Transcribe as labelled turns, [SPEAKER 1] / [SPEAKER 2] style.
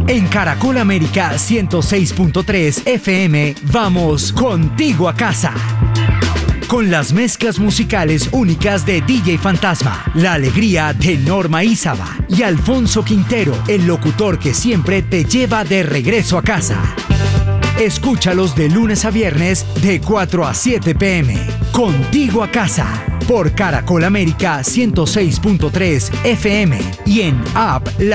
[SPEAKER 1] En Caracol América 106.3 FM, vamos contigo a casa. Con las mezclas musicales únicas de DJ Fantasma, la alegría de Norma Ízaba y Alfonso Quintero, el locutor que siempre te lleva de regreso a casa. Escúchalos de lunes a viernes de 4 a 7 p.m. Contigo a casa, por Caracol América 106.3 FM y en App La